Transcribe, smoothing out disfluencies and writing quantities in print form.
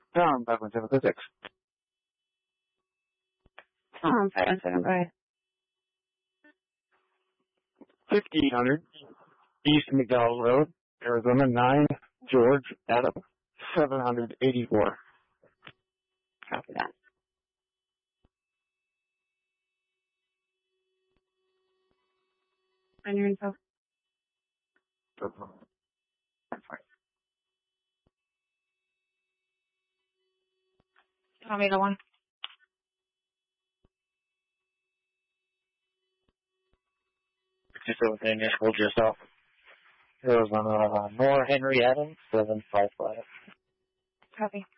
Tom, 51756. Tom, 517, go ahead. 5800 East McDowell Road, Arizona 9, George, Adam, 784. Copy that. And your info? Tommy, the one. Just over there, hold yourself. Arizona, Nora Henry Adams, 755. Copy.